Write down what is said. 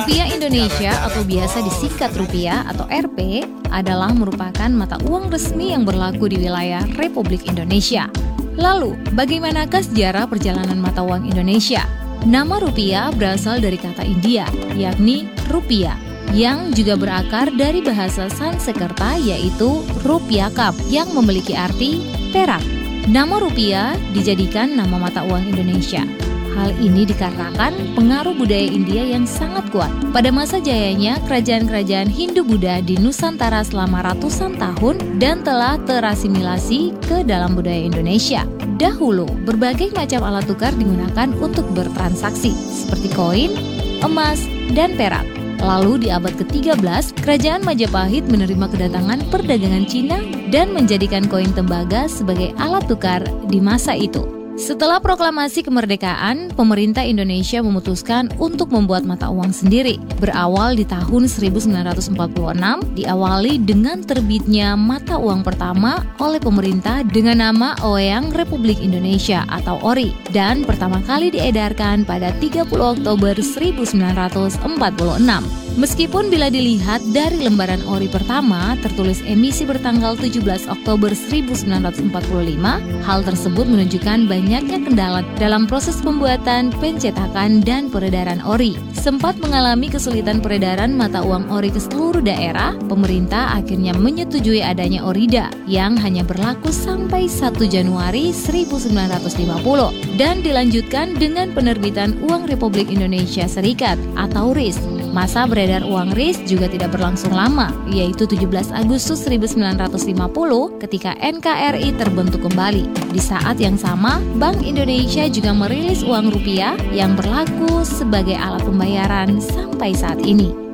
Rupiah Indonesia atau biasa disingkat rupiah atau Rp adalah merupakan mata uang resmi yang berlaku di wilayah Republik Indonesia. Lalu, bagaimanakah sejarah perjalanan mata uang Indonesia? Nama rupiah berasal dari kata India, yakni rupiah, yang juga berakar dari bahasa Sanskerta yaitu rupiakam yang memiliki arti perak. Nama rupiah dijadikan nama mata uang Indonesia. Hal ini dikarenakan pengaruh budaya India yang sangat kuat. Pada masa jayanya, kerajaan-kerajaan Hindu-Buddha di Nusantara selama ratusan tahun dan telah terasimilasi ke dalam budaya Indonesia. Dahulu, berbagai macam alat tukar digunakan untuk bertransaksi, seperti koin, emas, dan perak. Lalu di abad ke-13, Kerajaan Majapahit menerima kedatangan perdagangan Cina dan menjadikan koin tembaga sebagai alat tukar di masa itu. Setelah proklamasi kemerdekaan, pemerintah Indonesia memutuskan untuk membuat mata uang sendiri. Berawal di tahun 1946, diawali dengan terbitnya mata uang pertama oleh pemerintah dengan nama Oeyang Republik Indonesia atau ORI dan pertama kali diedarkan pada 30 Oktober 1946. Meskipun bila dilihat dari lembaran ORI pertama tertulis emisi bertanggal 17 Oktober 1945, hal tersebut menunjukkan banyaknya kendala dalam proses pembuatan, pencetakan, dan peredaran ORI. Sempat mengalami kesulitan peredaran mata uang ORI ke seluruh daerah, pemerintah akhirnya menyetujui adanya ORIDA yang hanya berlaku sampai 1 Januari 1950 dan dilanjutkan dengan penerbitan Uang Republik Indonesia Serikat atau RIS. Masa beredar uang RIS juga tidak berlangsung lama, yaitu 17 Agustus 1950 ketika NKRI terbentuk kembali. Di saat yang sama, Bank Indonesia juga merilis uang rupiah yang berlaku sebagai alat pembayaran sampai saat ini.